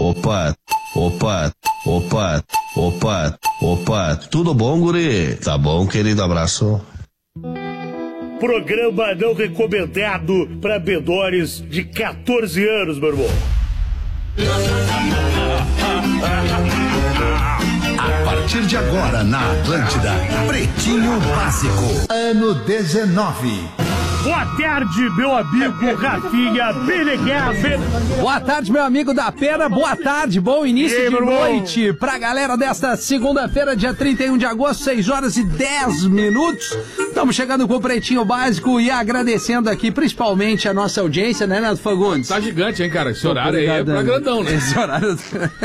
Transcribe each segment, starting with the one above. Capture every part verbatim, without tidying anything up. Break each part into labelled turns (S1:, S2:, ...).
S1: opa, opa, opa, opa, opa. Tudo bom, guri? Tá bom, querido, abraço.
S2: Programa não recomendado para menores de catorze anos, meu irmão.
S3: A partir de agora na Atlântida, Pretinho Básico, ano dezenove.
S2: Boa tarde, meu amigo Rafinha Meneghel.
S4: Boa tarde, meu amigo da Pena. Boa tarde, bom início
S2: Ei,
S4: de
S2: meu
S4: noite
S2: irmão.
S4: pra galera desta segunda-feira, dia trinta e um de agosto, seis horas e dez minutos. Estamos chegando com o Pretinho Básico e agradecendo aqui principalmente a nossa audiência, né, Neto Fagundes?
S5: Tá gigante, hein, cara? Esse horário aí é pra grandão, né?
S4: Esse horário...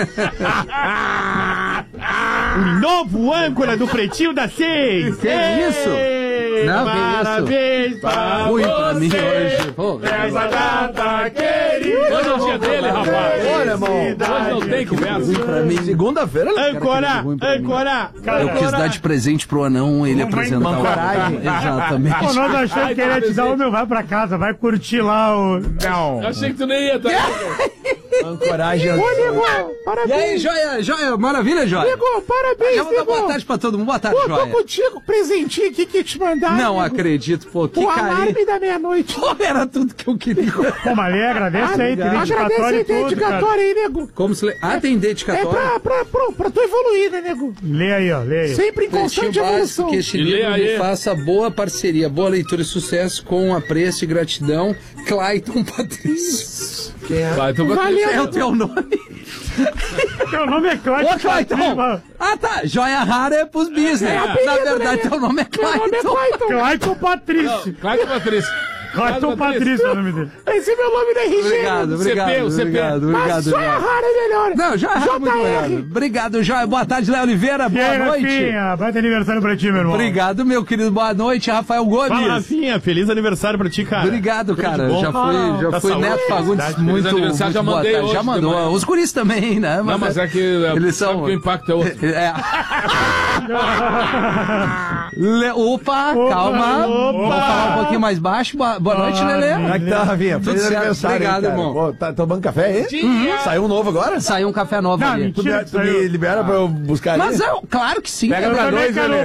S6: O novo âncora do Pretinho da Seis.
S4: Que isso? Não, que isso?
S6: Parabéns pra
S4: Ruim pra mim
S6: você.
S4: hoje. Pô,
S6: Essa data querida.
S5: Hoje é o dia dele, rapaz.
S6: Olha, irmão.
S5: Hoje não tem conversa.
S4: pra mim.
S6: Segunda-feira, âncora, âncora.
S4: Eu quis dar de presente pro anão ele apresentar o
S6: coragem.
S4: Exatamente.
S2: Pô, nós achamos que ele ia te dar o meu, vai pra casa, vai curtir lá o...
S6: Não.
S5: Eu achei que tu nem ia estar.
S6: Ancoragem. Ô, Nego,
S4: E
S6: parabéns.
S4: aí, joia, joia, maravilha, joia?
S6: Nego, parabéns,
S4: Já vou dar boa
S6: Nego.
S4: tarde pra todo mundo. Boa tarde,
S6: Pô, tô
S4: joia.
S6: contigo, presentinho aqui que te mandaram.
S4: Não
S6: Nego.
S4: acredito, pô, que
S6: O
S4: carinho.
S6: alarme da meia-noite.
S4: Pô, era tudo que eu queria.
S2: Pô, mas ele agradece aí, tem
S6: Agradece
S2: dedicatória
S6: aí,
S2: e tudo,
S6: dedicatória
S2: cara.
S6: aí, Nego.
S4: Como se... le- Ah, tem
S6: É
S4: dedicatória?
S6: pra, pra, pra, pra tu evoluir, né, Nego?
S2: Lê aí, ó, lê aí.
S6: Sempre em
S4: Pretinho
S6: constante
S4: Básico,
S6: evolução.
S4: que este
S5: E lê
S4: livro me
S5: aí.
S4: faça boa parceria, boa leitura e sucesso com apreço e gratidão, Clayton Patrício.
S5: Vai, tu vai
S6: Valeu.
S4: É o teu nome?
S2: Teu nome é Cláudio
S4: Ô, Clayton! Ah, tá. Joia rara é pros business.
S6: apelido,
S4: Na verdade,
S6: né?
S4: teu nome é
S6: Meu nome é
S4: Clayton.
S6: Clayton.
S2: Clayton Patrício.
S5: Claro que Patrício.
S2: Clayton Patrício é o nome dele.
S6: Esse é meu nome da R G.
S4: Obrigado,
S5: C P,
S4: obrigado,
S5: o C P.
S4: obrigado,
S6: Mas
S4: obrigado.
S6: só é
S4: Joia.
S6: rara é melhor.
S4: Não, já é muito obrigado.
S6: J R.
S4: Obrigado, Joia. Boa tarde, Léo Oliveira.
S2: E
S4: Boa
S2: aí,
S4: noite.
S2: Rafinha, vai ter aniversário pra ti, meu irmão.
S4: Obrigado, meu querido. Boa noite, Rafael Gomes.
S7: Fala, Rafinha, feliz aniversário pra ti, cara.
S4: Obrigado, cara.
S7: bom?
S4: Já fui, já
S7: Tá
S4: fui
S7: saúde,
S4: Neto Fagundes.
S7: felicidade.
S4: Muito,
S5: Feliz aniversário,
S4: muito
S5: já
S4: boa
S5: mandei
S4: tarde.
S5: hoje
S4: Já
S5: de
S4: mandou.
S5: manhã.
S4: Os guris também, né?
S5: Não, mas é que
S4: eles são...
S5: sabe que o impacto é outro.
S4: É. Le... Opa, calma.
S2: opa.
S4: Vou falar um pouquinho mais baixo. Boa, boa noite, Lelê.
S7: Como é que tá, Rafinha?
S4: Tudo
S7: Feliz
S4: certo.
S7: aniversário,
S4: Obrigado,
S7: hein, cara.
S4: irmão.
S7: Pô, tá tomando café aí? Uhum. Saiu um novo agora?
S4: Saiu um café novo
S2: Não,
S4: ali.
S7: Tu
S2: mentira
S7: me,
S2: que
S7: tu me
S2: saiu.
S7: libera pra eu buscar ali?
S4: Mas eu, claro que sim.
S7: Pega
S4: cara.
S7: pra
S2: também
S7: dois,
S2: quero
S7: Lelê.